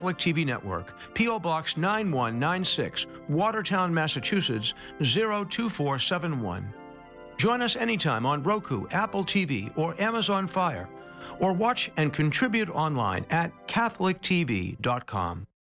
Catholic TV Network, P.O. Box 9196, Watertown, Massachusetts 02471. Join us anytime on Roku, Apple TV, or Amazon Fire, or watch and contribute online at catholictv.com.